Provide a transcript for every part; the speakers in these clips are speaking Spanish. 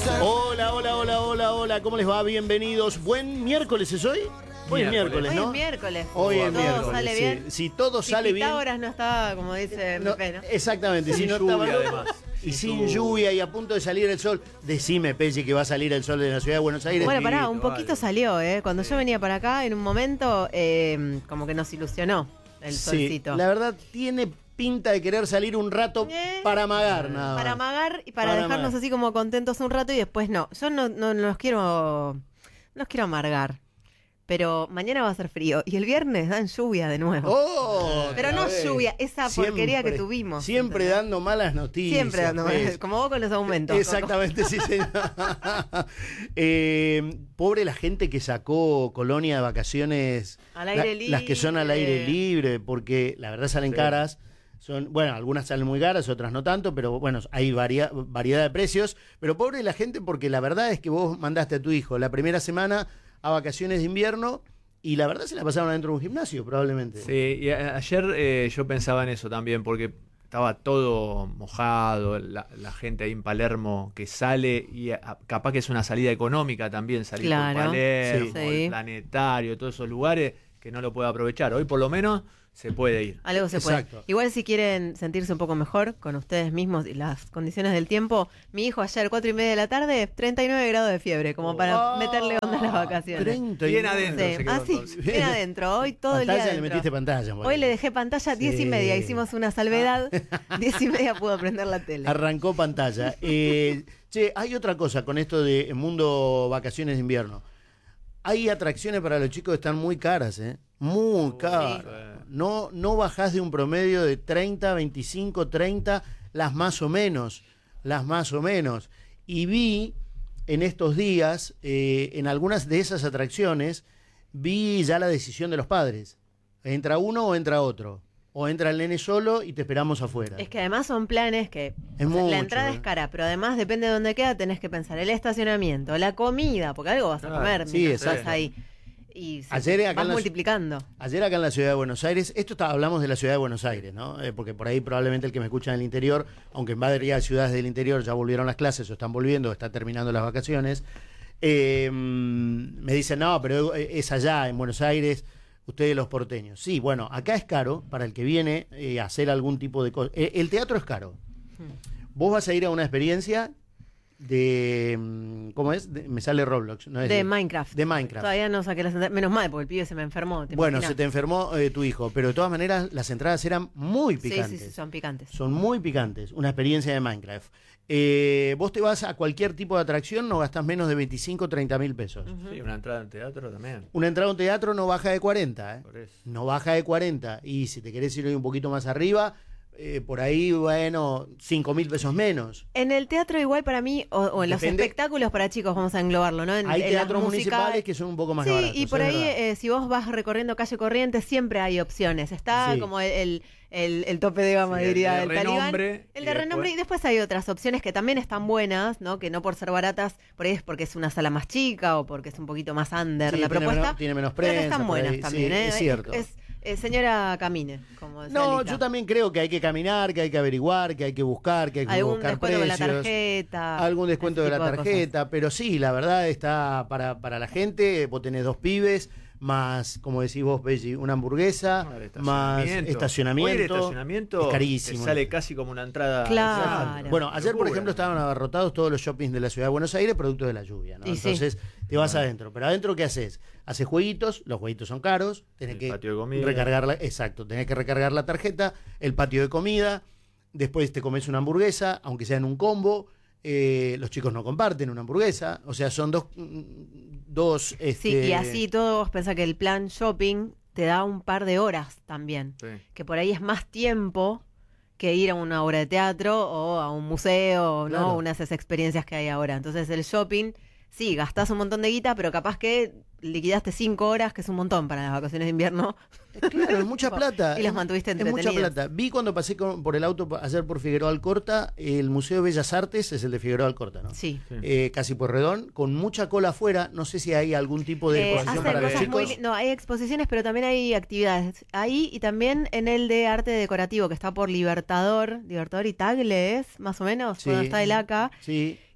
Hola, hola, hola, hola, hola, ¿cómo les va? Bienvenidos. Buen miércoles, ¿es hoy? Hoy es miércoles, ¿no? Hoy es miércoles. Hoy es todo miércoles. sale Sí. bien. Si todo sale bien. Pitágoras no estaba, como dice Pepe, ¿no? Exactamente, si no lluvia, estaba además. Y sin lluvia y a punto de salir el sol. Decime, Pelli, que va a salir el sol de la ciudad de Buenos Aires. Bueno, pará, Sí, un vale. poquito salió, ¿eh? Cuando yo venía para acá, en un momento, como que nos ilusionó el Sí, solcito. la verdad tiene pinta de querer salir un rato para amagar, nada más. Para amagar y para dejarnos amagar. así como contentos un rato y después no. Yo no los quiero amargar. Pero mañana va a ser frío y el viernes dan lluvia de nuevo. ¡Oh! Pero otra no vez. lluvia, esa porquería que tuvimos. Siempre ¿entendés? dando malas noticias. Siempre dando ¿ves? como vos con los aumentos. Exactamente, sí, señor. Pobre la gente que sacó colonia de vacaciones. Al aire libre. Las que son al aire libre, porque la verdad salen Sí. caras. Bueno, algunas salen muy caras, otras no tanto, pero bueno, hay variedad de precios. Pero pobre la gente, porque la verdad es que vos mandaste a tu hijo la primera semana a vacaciones de invierno y la verdad se la pasaron adentro de un gimnasio, probablemente. Sí, y ayer yo pensaba en eso también, porque estaba todo mojado, la gente ahí en Palermo que sale, y capaz que es una salida económica también, salir Claro, por Palermo, sí. el Planetario, todos esos lugares que no lo puede aprovechar. Hoy por lo menos se puede ir. Algo se puede. Exacto. Igual si quieren sentirse un poco mejor con ustedes mismos y las condiciones del tiempo, mi hijo ayer 4:30 de la tarde, 39 grados de fiebre, como para meterle onda a las vacaciones. 30 Bien adentro. Sí. se quedó Sí, entonces. bien adentro, hoy todo el día Pantalla, le adentro. metiste pantalla. Hoy le dejé pantalla 10:30, hicimos una salvedad, 10:30 pudo prender la tele. Arrancó pantalla. Che, hay otra cosa con esto de mundo vacaciones de invierno. Hay atracciones para los chicos que están muy caras, ¿eh? Muy caras. No bajás de un promedio de 30, 25, 30, las más o menos. Y vi en estos días, en algunas de esas atracciones, vi ya la decisión de los padres. ¿Entra uno o entra otro? O entra el nene solo y te esperamos afuera. Es que además son planes que Es mucho, la entrada es cara, pero además depende de dónde queda, tenés que pensar el estacionamiento, la comida, porque algo vas a Claro, comer sí, mientras exacto. estás ahí. Y Ayer acá vas en la- multiplicando. Ayer acá en la ciudad de Buenos Aires, hablamos de la ciudad de Buenos Aires, ¿no? Porque por ahí probablemente el que me escucha en el interior, aunque en varias ciudades del interior ya volvieron las clases o están volviendo, está terminando las vacaciones, me dicen, no, pero es allá en Buenos Aires, ustedes los porteños. Sí, bueno, acá es caro para el que viene a hacer algún tipo de cosa. El teatro es caro. Vos vas a ir a una experiencia de ¿cómo es? Me sale Roblox, ¿no? De Minecraft. De Minecraft. Todavía no saqué las entradas. Menos mal, porque el pibe se me enfermó. Bueno, imaginas? se te enfermó tu hijo, pero de todas maneras las entradas eran muy picantes. Sí, son picantes. Son muy picantes, una experiencia de Minecraft. Vos te vas a cualquier tipo de atracción, no gastás menos de 25 o 30 mil pesos. Sí, una entrada en teatro también. Una entrada a un teatro no baja de 40, ¿eh? Por eso. No baja de 40. Y si te querés ir un poquito más arriba, por ahí, bueno, 5 mil pesos menos. En el teatro igual para mí, o en los Depende. espectáculos para chicos, vamos a englobarlo, ¿no? Hay En las teatros músicas- municipales que son un poco más Sí, baratos. y por es ahí, verdad. si vos vas recorriendo calle Corrientes, siempre hay opciones. Está Sí. como el tope de gama, Sí, diría el el de talibán. renombre, El y de renombre, después- y después hay otras opciones que también están buenas, ¿no? Que no por ser baratas, por ahí es porque es una sala más chica o porque es un poquito más under Sí, la tiene propuesta. menos- tiene menos pero que prensa están por buenas ahí, también, sí, ¿eh? es cierto. Señora, camine, como decía No, Lita. yo también creo que hay que caminar, que hay que averiguar, que hay que buscar, que hay que Algún buscar descuento con la precios. tarjeta. Algún descuento ese de la tipo tarjeta, pero sí, la verdad está para la gente. Vos tenés 2 pibes, más, como decís vos, Belli, una hamburguesa, No, el más estacionamiento. Hoy el estacionamiento es carísimo. te sale casi como una entrada. Claro. Bueno, ayer, por Locura. ejemplo, estaban abarrotados todos los shoppings de la ciudad de Buenos Aires, producto de la lluvia, ¿no? Y sí. Entonces, te vas adentro. Pero adentro, ¿qué haces? Haces jueguitos, los jueguitos son caros, tenés El que patio de comida. recargarla, exacto, tenés que recargar la tarjeta, el patio de comida, después te comes una hamburguesa, aunque sea en un combo. Los chicos no comparten una hamburguesa, o sea, son dos Sí, y así todo, vos pensás que el plan shopping te da un par de horas también. Sí. Que por ahí es más tiempo que ir a una obra de teatro o a un museo, Claro. ¿no? Una de esas experiencias que hay ahora. Entonces el shopping, sí, gastás un montón de guita, pero capaz que liquidaste 5 horas, que es un montón para las vacaciones de invierno. Claro, es mucha plata. Y los mantuviste Es mucha entretenidos. plata. Vi cuando pasé por el auto ayer por Figueroa Alcorta, el Museo de Bellas Artes es el de Figueroa Alcorta, ¿no? Sí. Casi por redón, con mucha cola afuera. No sé si hay algún tipo de exposición Hacen para los cosas chicos. no, hay exposiciones, pero también hay actividades. Ahí y también en el de arte decorativo, que está por Libertador y Tagle, ¿es? Más o menos, Sí. cuando está el ACA. Sí.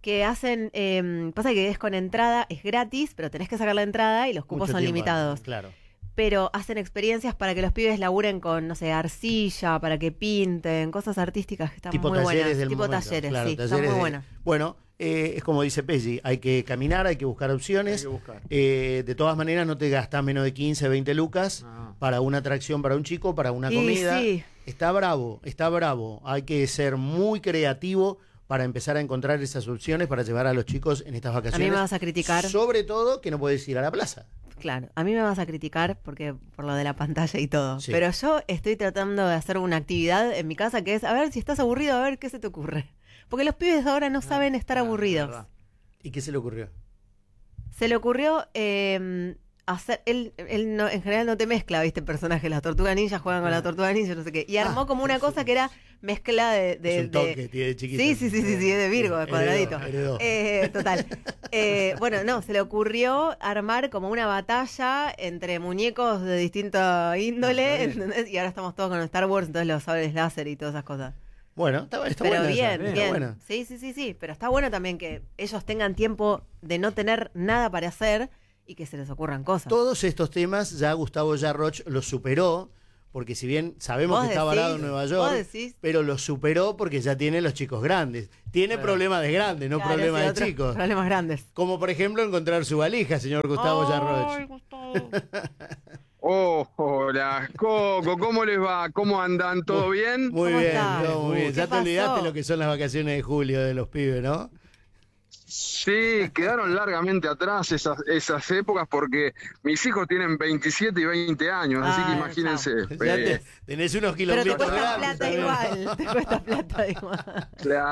que hacen, pasa que es con entrada, es gratis, pero tenés que sacar la entrada y los cupos Mucho son tiempo, limitados. Claro. Pero hacen experiencias para que los pibes laburen con, no sé, arcilla, para que pinten, cosas artísticas que están Tipo muy talleres buenas. del Tipo momento. talleres, Claro, sí, talleres están muy de- buenas. Bueno, es como dice Peggy, hay que caminar, hay que buscar opciones. Hay que buscar. De todas maneras, no te gastas menos de 15, 20 lucas Ah. para una atracción para un chico, para una Y comida. sí. Está bravo, está bravo. Hay que ser muy creativo para empezar a encontrar esas opciones para llevar a los chicos en estas vacaciones. A mí me vas a criticar. Sobre todo que no puedes ir a la plaza. Claro, a mí me vas a criticar porque por lo de la pantalla y todo. Sí. Pero yo estoy tratando de hacer una actividad en mi casa que es, a ver si estás aburrido, a ver qué se te ocurre. Porque los pibes ahora no saben estar aburridos. verdad. ¿Y qué se le ocurrió? Se le ocurrió hacer, él no, en general no te mezcla, viste, personajes, las tortugas ninja juegan con la tortuga ninja, no sé qué. Y armó como una cosa que era mezcla de... Es un toque, tiene de chiquito. Sí, es de Virgo, de cuadradito. Heredó. Total. Bueno, no, se le ocurrió armar como una batalla entre muñecos de distinta índole, ¿entendés? Y ahora estamos todos con Star Wars, entonces los sables láser y todas esas cosas. Bueno, está Pero buena bien, esa, está bien. buena. Sí, pero está bueno también que ellos tengan tiempo de no tener nada para hacer y que se les ocurran cosas. Todos estos temas ya Gustavo Yarroch los superó, porque si bien sabemos ¿Vos que está decís? varado en Nueva ¿Vos York, decís? pero los superó porque ya tiene los chicos grandes. Tiene problemas de grandes, no Claro, problemas sí, de otros chicos. Problemas grandes. Como por ejemplo encontrar su valija, señor Gustavo Yarroch. Gustavo. Oh, hola, Coco, ¿cómo les va? ¿Cómo andan? ¿Todo bien? Muy ¿Cómo bien, estás? todo muy bien. ¿Qué Ya te pasó? olvidaste lo que son las vacaciones de julio de los pibes, ¿no? Sí, quedaron largamente atrás esas épocas porque mis hijos tienen 27 y 20 años, así que Ah, imagínense. Ya tenés unos Pero te kilómetros cuesta grandes. plata también. igual. Te cuesta plata igual.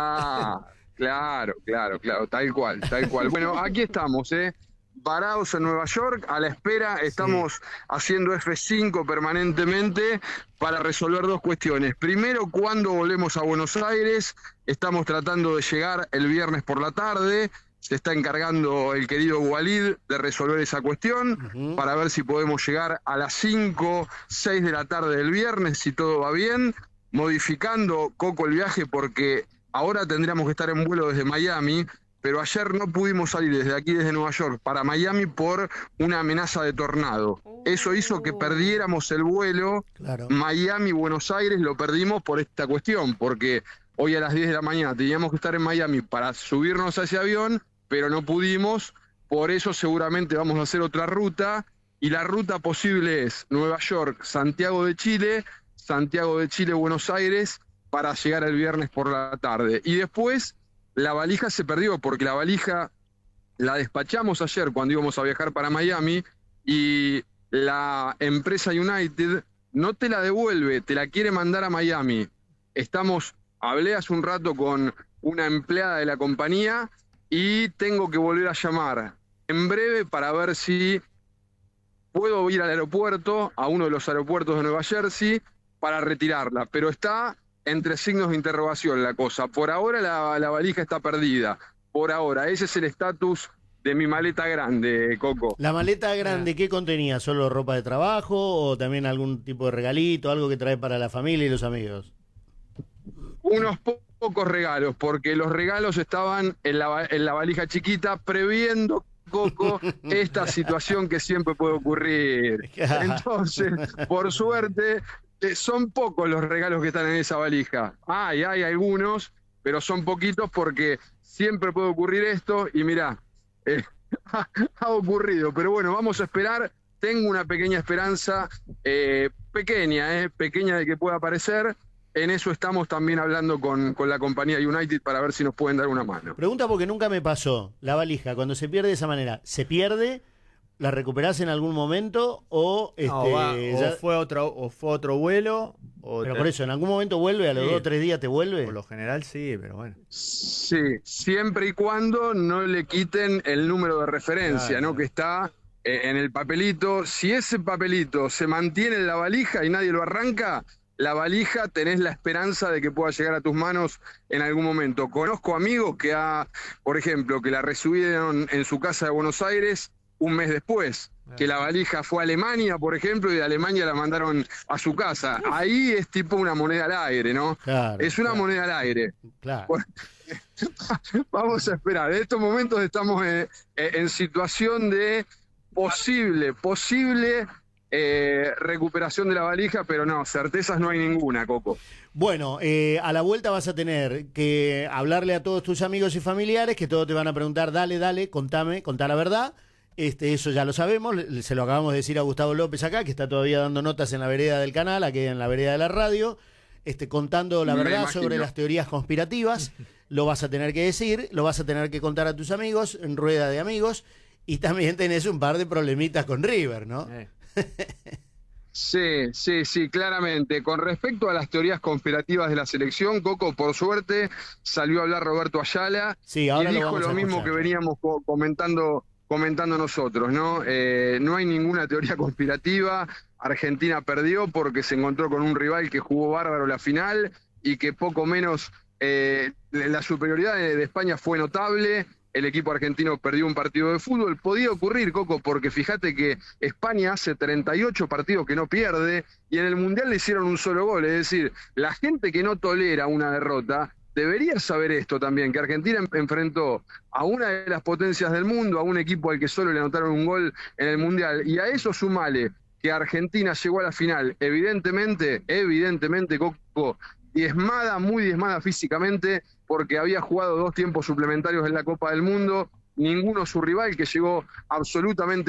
Claro, tal cual. Bueno, aquí estamos, varados en Nueva York, a la espera, estamos haciendo F5 permanentemente para resolver dos cuestiones. Primero, ¿cuándo volvemos a Buenos Aires? Estamos tratando de llegar el viernes por la tarde, se está encargando el querido Walid de resolver esa cuestión, para ver si podemos llegar a las 5, 6 de la tarde del viernes, si todo va bien, modificando, Coco, el viaje, porque ahora tendríamos que estar en vuelo desde Miami, pero ayer no pudimos salir desde aquí, desde Nueva York, para Miami por una amenaza de tornado. Eso hizo que perdiéramos el vuelo. Claro. Miami-Buenos Aires lo perdimos por esta cuestión, porque hoy a las 10 de la mañana teníamos que estar en Miami para subirnos a ese avión, pero no pudimos. Por eso seguramente vamos a hacer otra ruta, y la ruta posible es Nueva York, Santiago de Chile, Buenos Aires, para llegar el viernes por la tarde. Y después la valija se perdió, porque la valija la despachamos ayer cuando íbamos a viajar para Miami, y la empresa United no te la devuelve, te la quiere mandar a Miami. Hablé hace un rato con una empleada de la compañía y tengo que volver a llamar en breve para ver si puedo ir al aeropuerto, a uno de los aeropuertos de Nueva Jersey, para retirarla, pero está entre signos de interrogación la cosa. Por ahora la valija está perdida, por ahora. Ese es el estatus de mi maleta grande, Coco. La maleta grande, ¿qué contenía? ¿Solo ropa de trabajo o también algún tipo de regalito, algo que trae para la familia y los amigos? Unos pocos regalos, porque los regalos estaban en la valija chiquita, previendo, Coco, esta situación que siempre puede ocurrir. Entonces, por suerte, son pocos los regalos que están en esa valija. Hay algunos, pero son poquitos porque siempre puede ocurrir esto, y mirá, ha ocurrido. Pero bueno, vamos a esperar. Tengo una pequeña esperanza, pequeña de que pueda aparecer. En eso estamos también hablando con la compañía United para ver si nos pueden dar una mano. Pregunta porque nunca me pasó. La valija, cuando se pierde de esa manera, ¿se pierde? ¿La recuperás en algún momento? ¿O fue otro vuelo? Pero por eso, ¿en algún momento vuelve? ¿A los 2 o 3 días te vuelve? Por lo general sí, pero bueno. Sí, siempre y cuando no le quiten el número de referencia, Claro. ¿no? Que está en el papelito. Si ese papelito se mantiene en la valija y nadie lo arranca, la valija tenés la esperanza de que pueda llegar a tus manos en algún momento. Conozco amigos que por ejemplo, que la recibieron en su casa de Buenos Aires un mes después, que la valija fue a Alemania, por ejemplo, y de Alemania la mandaron a su casa. Ahí es tipo una moneda al aire, ¿no? Claro, es una claro. moneda al aire. Claro. Vamos a esperar. En estos momentos estamos en situación de posible recuperación de la valija, pero no, certezas no hay ninguna, Coco. Bueno, a la vuelta vas a tener que hablarle a todos tus amigos y familiares, que todos te van a preguntar, dale, contá la verdad. Eso ya lo sabemos, se lo acabamos de decir a Gustavo López acá, que está todavía dando notas en la vereda del canal, aquí en la vereda de la radio, contando la verdad sobre las teorías conspirativas. Lo vas a tener que decir, lo vas a tener que contar a tus amigos en rueda de amigos, y también tenés un par de problemitas con River, ¿no? Sí, claramente. Con respecto a las teorías conspirativas de la selección, Coco, por suerte salió a hablar Roberto Ayala, sí, ahora y dijo lo mismo que veníamos comentando nosotros, ¿no? No hay ninguna teoría conspirativa. Argentina perdió porque se encontró con un rival que jugó bárbaro la final y que poco menos la superioridad de España fue notable. El equipo argentino perdió un partido de fútbol. Podía ocurrir, Coco, porque fíjate que España hace 38 partidos que no pierde y en el Mundial le hicieron un solo gol. Es decir, la gente que no tolera una derrota debería saber esto también, que Argentina enfrentó a una de las potencias del mundo, a un equipo al que solo le anotaron un gol en el Mundial, y a eso sumale que Argentina llegó a la final, evidentemente, Coco, muy diezmada físicamente, porque había jugado 2 tiempos suplementarios en la Copa del Mundo, ninguno su rival, que llegó absolutamente